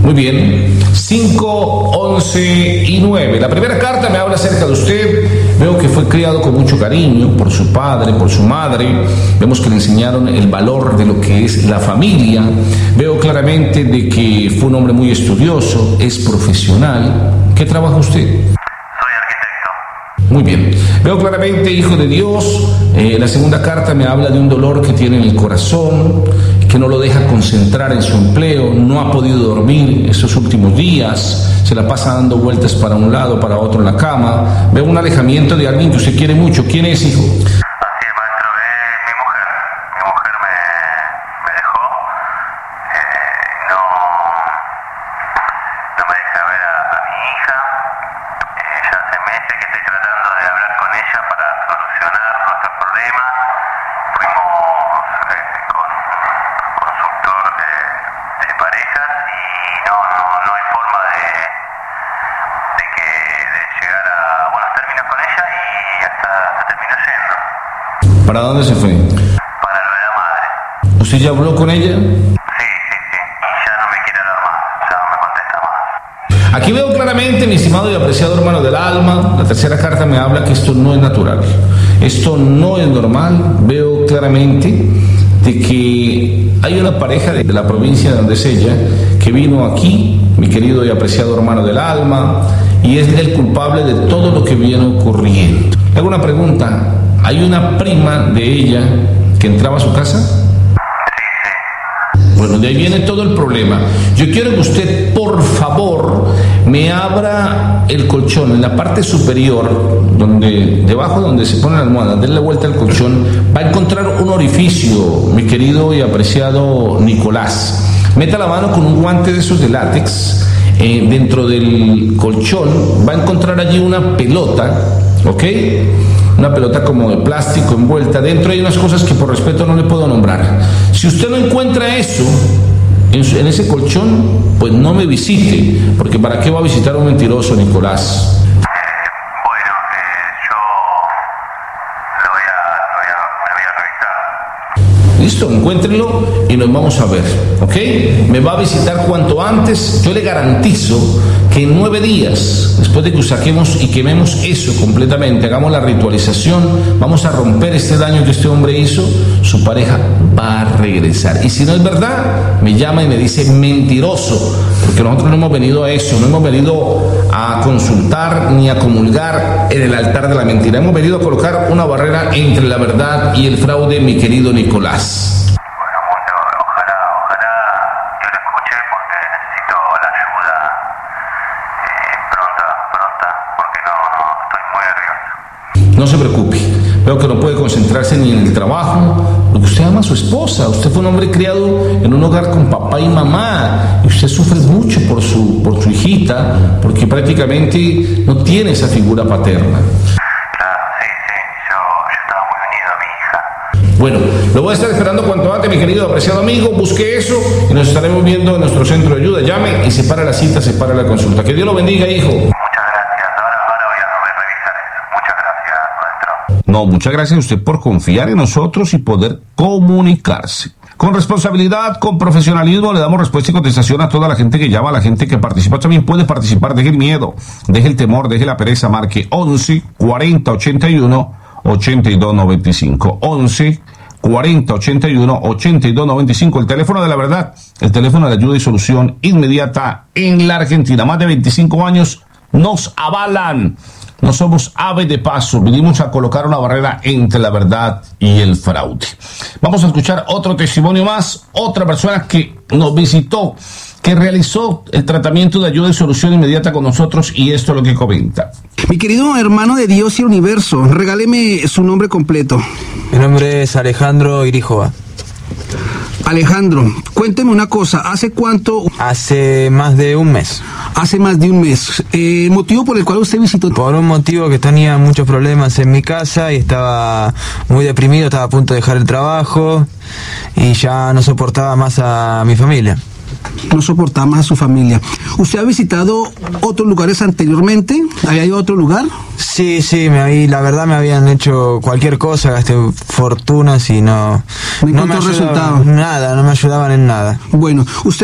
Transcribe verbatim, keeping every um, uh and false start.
Muy bien. cinco, once y nueve. La primera carta me habla acerca de usted. Veo que fue criado con mucho cariño por su padre, por su madre. Vemos que le enseñaron el valor de lo que es la familia. Veo claramente de que fue un hombre muy estudioso, es profesional. ¿Qué trabaja usted? Muy bien. Veo claramente, hijo de Dios. Eh, la segunda carta me habla de un dolor que tiene en el corazón, que no lo deja concentrar en su empleo, no ha podido dormir estos últimos días, se la pasa dando vueltas para un lado, para otro en la cama. Veo un alejamiento de alguien que usted quiere mucho. ¿Quién es, hijo? ¿Para dónde se fue? Para lo de la madre. ¿Usted ya habló con ella? Sí, sí, sí. Ya no me quiere hablar más. Ya no me contesta más. Aquí veo claramente, mi estimado y apreciado hermano del alma, la tercera carta me habla que esto no es natural. Esto no es normal. Veo claramente de que hay una pareja de la provincia de donde es ella que vino aquí, mi querido y apreciado hermano del alma, y es el culpable de todo lo que viene ocurriendo. Le hago una pregunta. ¿Hay una prima de ella que entraba a su casa? Bueno, de ahí viene todo el problema. Yo quiero que usted, por favor, me abra el colchón en la parte superior, donde debajo donde se pone la almohada, denle vuelta al colchón, va a encontrar un orificio, mi querido y apreciado Nicolás. Meta la mano con un guante de esos de látex, eh, dentro del colchón, va a encontrar allí una pelota, ¿ok? Una pelota como de plástico envuelta. Dentro hay unas cosas que por respeto no le puedo nombrar. Si usted no encuentra eso en, su, en ese colchón, pues no me visite, porque ¿para qué va a visitar a un mentiroso, Nicolás? Bueno, eh, yo lo voy a, lo voy a, lo voy a revisar. Listo, encuéntrenlo y nos vamos a ver, ¿ok? Me va a visitar cuanto antes. Yo le garantizo que en nueve días, después de que saquemos y quememos eso completamente, hagamos la ritualización, vamos a romper este daño que este hombre hizo, su pareja va a regresar. Y si no es verdad, me llama y me dice mentiroso, porque nosotros no hemos venido a eso, no hemos venido a consultar ni a comulgar en el altar de la mentira. Hemos venido a colocar una barrera entre la verdad y el fraude, mi querido Nicolás. No se preocupe, veo que no puede concentrarse ni en el trabajo, porque usted ama a su esposa, usted fue un hombre criado en un hogar con papá y mamá, y usted sufre mucho por su, por su hijita, porque prácticamente no tiene esa figura paterna. Claro, sí, sí, yo, yo estaba muy unido a mi hija. Bueno, lo voy a estar esperando cuanto antes, mi querido apreciado amigo, busque eso y nos estaremos viendo en nuestro centro de ayuda. Llame y separa la cita, separa la consulta. Que Dios lo bendiga, hijo. No, muchas gracias a usted por confiar en nosotros y poder comunicarse. Con responsabilidad, con profesionalismo, le damos respuesta y contestación a toda la gente que llama, a la gente que participa. También puede participar, deje el miedo, deje el temor, deje la pereza, marque once, cuarenta, ochenta y uno, ochenta y dos noventa y cinco. once, cuarenta, ochenta y uno, ochenta y dos noventa y cinco. El teléfono de la verdad, el teléfono de ayuda y solución inmediata en la Argentina. Más de veinticinco años nos avalan. No somos ave de paso, vinimos a colocar una barrera entre la verdad y el fraude. Vamos a escuchar otro testimonio más, otra persona que nos visitó, que realizó el tratamiento de ayuda y solución inmediata con nosotros, y esto es lo que comenta. Mi querido hermano de Dios y el universo, regáleme su nombre completo. Mi nombre es Alejandro Irijova. Alejandro, cuénteme una cosa, ¿hace cuánto? Hace más de un mes. Hace más de un mes. Eh, ¿El motivo por el cual usted visitó? Por un motivo que tenía muchos problemas en mi casa y estaba muy deprimido, estaba a punto de dejar el trabajo y ya no soportaba más a mi familia. No soportaba más a su familia. ¿Usted ha visitado otros lugares anteriormente? ¿Hay otro lugar? Sí, sí, me habí, la verdad me habían hecho cualquier cosa, gasté fortunas y no... ¿No no me encontró ayudaban, resultado? Nada, no me ayudaban en nada. Bueno, usted